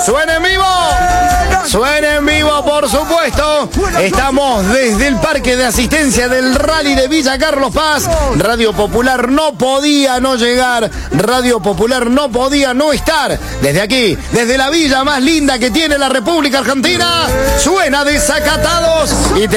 Suena en vivo. Suena en vivo, por supuesto. Estamos desde el Parque de Asistencia del Rally de Villa Carlos Paz. Radio Popular no podía no llegar. Radio Popular no podía no estar. Desde aquí, desde la villa más linda que tiene la República Argentina, suena Desacatados y